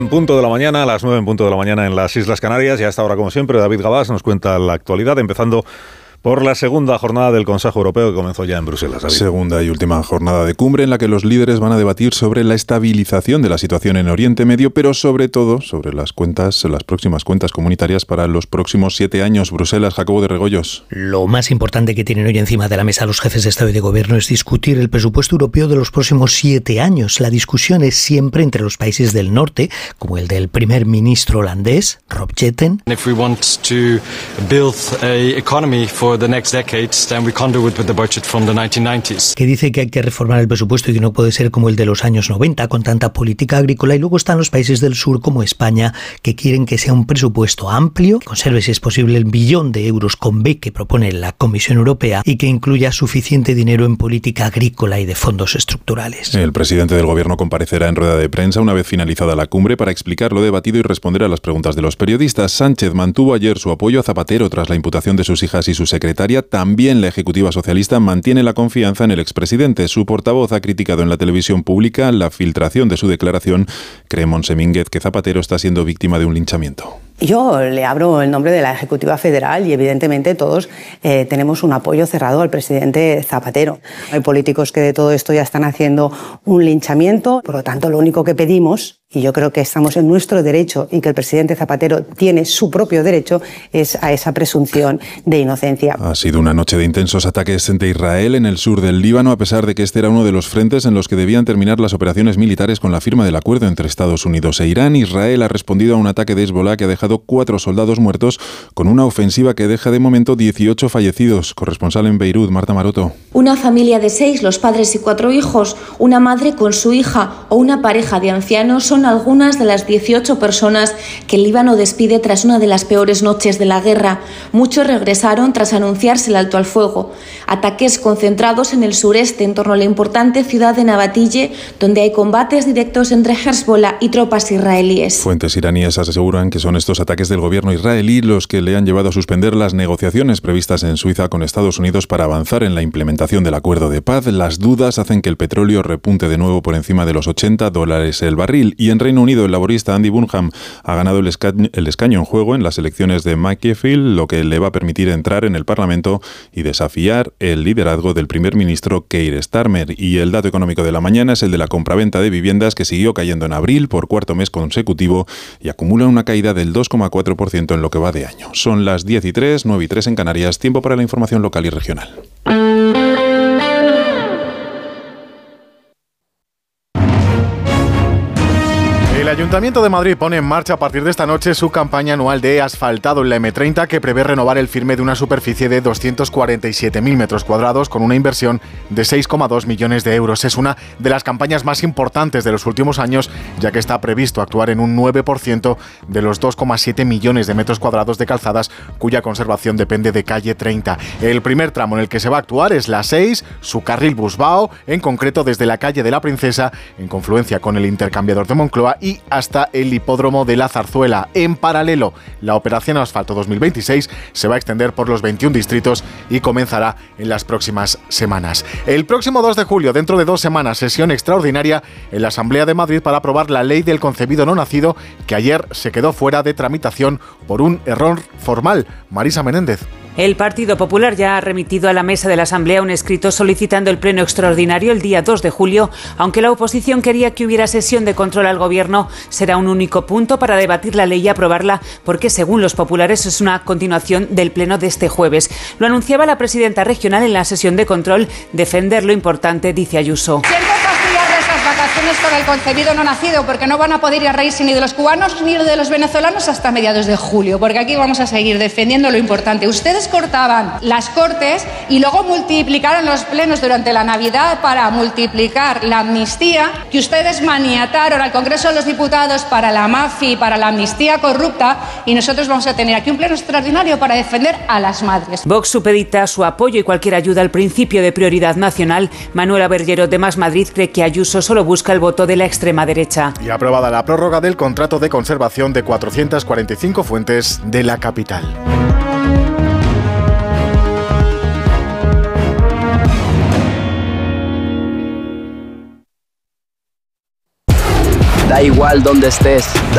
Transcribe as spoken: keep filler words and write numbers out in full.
En punto de la mañana, a las nueve en punto de la mañana en las Islas Canarias, y a esta hora, como siempre, David Gabás nos cuenta la actualidad, empezando por la segunda jornada del Consejo Europeo que comenzó ya en Bruselas. David. Segunda y última jornada de cumbre en la que los líderes van a debatir sobre la estabilización de la situación en Oriente Medio, pero sobre todo sobre las cuentas, las próximas cuentas comunitarias para los próximos siete años. Bruselas, Jacobo de Regoyos. Lo más importante que tienen hoy encima de la mesa los jefes de Estado y de Gobierno es discutir el presupuesto europeo de los próximos siete años. La discusión es siempre entre los países del norte, como el del primer ministro holandés, Rob Jetten. If we want to build a economy for the next decades, then we can't do it with the budget from the nineteen nineties. Que dice que hay que reformar el presupuesto y que no puede ser como el de los años noventa, con tanta política agrícola. Y luego están los países del sur, como España, que quieren que sea un presupuesto amplio, que conserve, si es posible, el billón de euros con B que propone la Comisión Europea y que incluya suficiente dinero en política agrícola y de fondos estructurales. El presidente del Gobierno comparecerá en rueda de prensa una vez finalizada la cumbre para explicar lo debatido y responder a las preguntas de los periodistas. Sánchez mantuvo ayer su apoyo a Zapatero tras la imputación de sus hijas y su secretaria. También la ejecutiva socialista mantiene la confianza en el expresidente. Su portavoz ha criticado en la televisión pública la filtración de su declaración. Cree Montse Mínguez que Zapatero está siendo víctima de un linchamiento. Yo le abro el nombre de la Ejecutiva Federal y evidentemente todos eh, tenemos un apoyo cerrado al presidente Zapatero. Hay políticos que de todo esto ya están haciendo un linchamiento, por lo tanto lo único que pedimos, y yo creo que estamos en nuestro derecho y que el presidente Zapatero tiene su propio derecho, es a esa presunción de inocencia. Ha sido una noche de intensos ataques de Israel en el sur del Líbano, a pesar de que este era uno de los frentes en los que debían terminar las operaciones militares con la firma del acuerdo entre Estados Unidos e Irán. Israel ha respondido a un ataque de Hezbollah que ha dejado cuatro soldados muertos, con una ofensiva que deja de momento dieciocho fallecidos. Corresponsal en Beirut, Marta Maroto. Una familia de seis, los padres y cuatro hijos, una madre con su hija o una pareja de ancianos son algunas de las dieciocho personas que el Líbano despide tras una de las peores noches de la guerra. Muchos regresaron tras anunciarse el alto al fuego. Ataques concentrados en el sureste, en torno a la importante ciudad de Nabatille, donde hay combates directos entre Hezbollah y tropas israelíes. Fuentes iraníes aseguran que son estos ataques del gobierno israelí los que le han llevado a suspender las negociaciones previstas en Suiza con Estados Unidos para avanzar en la implementación del acuerdo de paz. Las dudas hacen que el petróleo repunte de nuevo por encima de los ochenta dólares el barril. Y en Reino Unido, el laborista Andy Burnham ha ganado el escaño, el escaño en juego en las elecciones de Macclesfield, lo que le va a permitir entrar en el Parlamento y desafiar el liderazgo del primer ministro Keir Starmer. Y el dato económico de la mañana es el de la compraventa de viviendas, que siguió cayendo en abril por cuarto mes consecutivo y acumula una caída del dos coma cuatro por ciento en lo que va de año. Son las diez y tres, nueve y tres en Canarias. Tiempo para la información local y regional. El Ayuntamiento de Madrid pone en marcha a partir de esta noche su campaña anual de asfaltado en la eme treinta, que prevé renovar el firme de una superficie de doscientos cuarenta y siete mil metros cuadrados con una inversión de seis coma dos millones de euros. Es una de las campañas más importantes de los últimos años, ya que está previsto actuar en un nueve por ciento de los dos coma siete millones de metros cuadrados de calzadas cuya conservación depende de calle treinta. El primer tramo en el que se va a actuar es la seis, su carril Busbao, en concreto desde la calle de la Princesa, en confluencia con el intercambiador de Moncloa, y hasta el hipódromo de la Zarzuela. En paralelo, la operación Asfalto dos mil veintiséis se va a extender por los veintiún distritos y comenzará en las próximas semanas. El próximo dos de julio, dentro de dos semanas, sesión extraordinaria en la Asamblea de Madrid para aprobar la ley del concebido no nacido, que ayer se quedó fuera de tramitación por un error formal. Marisa Menéndez. El Partido Popular ya ha remitido a la mesa de la Asamblea un escrito solicitando el pleno extraordinario el día dos de julio, aunque la oposición quería que hubiera sesión de control al Gobierno. Será un único punto para debatir la ley y aprobarla, porque según los populares es una continuación del pleno de este jueves. Lo anunciaba la presidenta regional en la sesión de control. Defender lo importante, dice Ayuso. Vacaciones con el concebido no nacido, porque no van a poder ir a reírse ni de los cubanos ni de los venezolanos hasta mediados de julio, porque aquí vamos a seguir defendiendo lo importante. Ustedes cortaban las Cortes y luego multiplicaron los plenos durante la Navidad para multiplicar la amnistía, que ustedes maniataron al Congreso de los Diputados para la mafia y para la amnistía corrupta, y nosotros vamos a tener aquí un pleno extraordinario para defender a las madres. Vox supedita su apoyo y cualquier ayuda al principio de prioridad nacional. Manuela Bergero, de Más Madrid, cree que Ayuso solo busca el voto de la extrema derecha. Y aprobada la prórroga del contrato de conservación de cuatrocientas cuarenta y cinco fuentes de la capital. Da igual donde estés,